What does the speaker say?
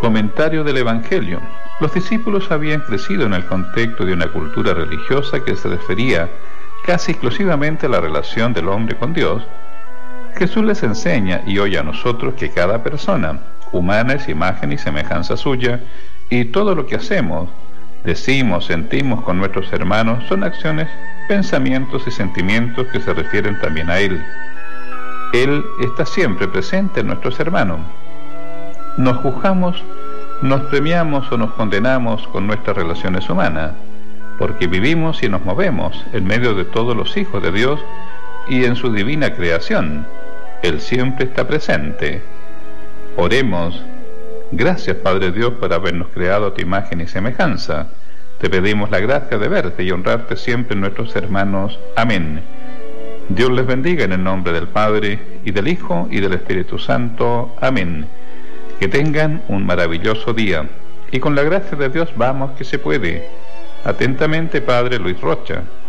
Comentario del Evangelio. Los discípulos habían crecido en el contexto de una cultura religiosa que se refería casi exclusivamente a la relación del hombre con Dios. Jesús les enseña y hoy a nosotros que cada persona humana es imagen y semejanza suya, y todo lo que hacemos, decimos, sentimos con nuestros hermanos son acciones, pensamientos y sentimientos que se refieren también a Él. Él está siempre presente en nuestros hermanos. Nos juzgamos, nos premiamos o nos condenamos con nuestras relaciones humanas, porque vivimos y nos movemos en medio de todos los hijos de Dios y en su divina creación. Él siempre está presente. Oremos. Gracias, Padre Dios, por habernos creado a tu imagen y semejanza. Te pedimos la gracia de verte y honrarte siempre en nuestros hermanos. Amén. Dios les bendiga en el nombre del Padre, y del Hijo, y del Espíritu Santo. Amén. Que tengan un maravilloso día, y con la gracia de Dios vamos que se puede. Atentamente, Padre Luis Rocha.